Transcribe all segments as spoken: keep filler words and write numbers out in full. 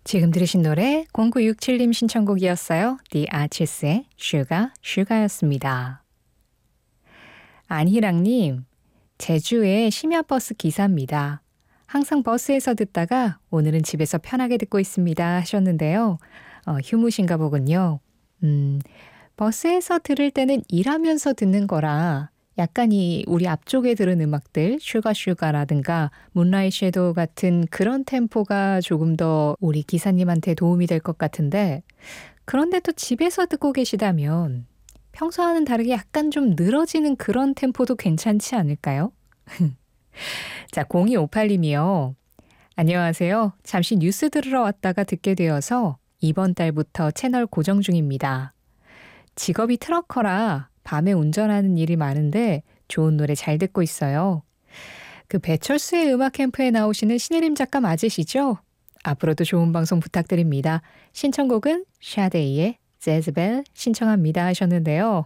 지금 들으신 노래 공구육칠 님 신청곡이었어요. The Archies의 Sugar, Sugar였습니다. 안희랑님, 제주의 심야버스 기사입니다. 항상 버스에서 듣다가 오늘은 집에서 편하게 듣고 있습니다 하셨는데요. 어, 휴무신가 보군요. 음, 버스에서 들을 때는 일하면서 듣는 거라 약간 이 우리 앞쪽에 들은 음악들 슈가 슈가라든가 문라이트 섀도우 같은 그런 템포가 조금 더 우리 기사님한테 도움이 될 것 같은데, 그런데 또 집에서 듣고 계시다면 평소와는 다르게 약간 좀 늘어지는 그런 템포도 괜찮지 않을까요? 자, 공이오팔 님이요. 안녕하세요. 잠시 뉴스 들으러 왔다가 듣게 되어서 이번 달부터 채널 고정 중입니다. 직업이 트럭커라 밤에 운전하는 일이 많은데 좋은 노래 잘 듣고 있어요. 그 배철수의 음악 캠프에 나오시는 신혜림 작가 맞으시죠? 앞으로도 좋은 방송 부탁드립니다. 신청곡은 샤데이의 제즈벨 신청합니다 하셨는데요.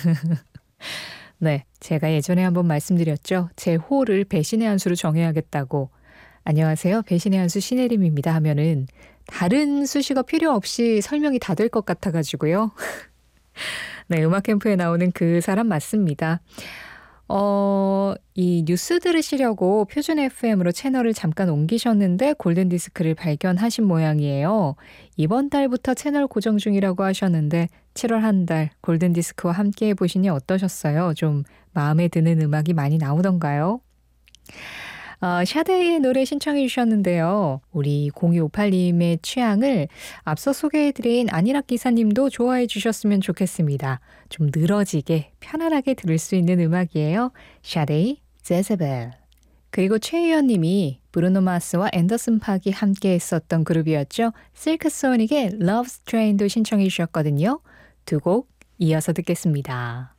네, 제가 예전에 한번 말씀드렸죠. 제 호를 배신의 한 수로 정해야겠다고. 안녕하세요. 배신의 한 수 신혜림입니다 하면은 다른 수식어 필요 없이 설명이 다 될 것 같아가지고요. 네, 음악 캠프에 나오는 그 사람 맞습니다. 어, 이 뉴스 들으시려고 표준 에프엠으로 채널을 잠깐 옮기셨는데 골든디스크를 발견하신 모양이에요. 이번 달부터 채널 고정 중이라고 하셨는데 칠월 한 달 골든디스크와 함께 해보시니 어떠셨어요? 좀 마음에 드는 음악이 많이 나오던가요? 어, 샤데이의 노래 신청해 주셨는데요. 우리 공이오팔 님의 취향을 앞서 소개해드린 안일학 기사님도 좋아해 주셨으면 좋겠습니다. 좀 늘어지게 편안하게 들을 수 있는 음악이에요. 샤데이, 제즈벨. 그리고 최희연 님이 브루노 마스와 앤더슨 팍이 함께 했었던 그룹이었죠. 실크소닉의 Love Train도 신청해 주셨거든요. 두 곡 이어서 듣겠습니다.